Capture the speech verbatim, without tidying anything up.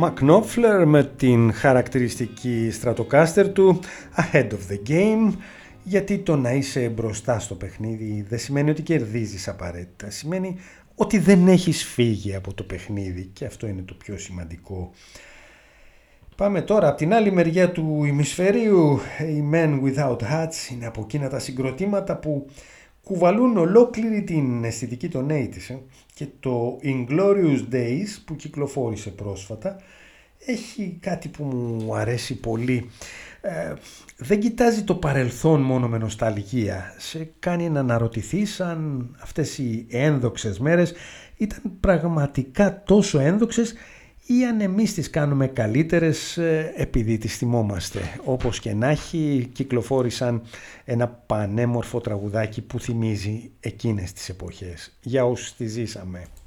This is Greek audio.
Mark Knopfler με την χαρακτηριστική Stratocaster του Ahead of the Game, γιατί το να είσαι μπροστά στο παιχνίδι δεν σημαίνει ότι κερδίζεις απαραίτητα, σημαίνει ότι δεν έχεις φύγει από το παιχνίδι και αυτό είναι το πιο σημαντικό. Πάμε τώρα από την άλλη μεριά του ημισφαιρίου. Οι Men Without Hats είναι από εκείνα τα συγκροτήματα που κουβαλούν ολόκληρη την αισθητική των ογδόντα και το Inglorious Days που κυκλοφόρησε πρόσφατα έχει κάτι που μου αρέσει πολύ. Ε, δεν κοιτάζει το παρελθόν μόνο με νοσταλγία, σε κάνει να αναρωτηθείς αν αυτές οι ένδοξες μέρες ήταν πραγματικά τόσο ένδοξες ή αν εμείς τις κάνουμε καλύτερες επειδή τις θυμόμαστε. Όπως και να έχει, κυκλοφόρησαν ένα πανέμορφο τραγουδάκι που θυμίζει εκείνες τις εποχές για όσους τις ζήσαμε.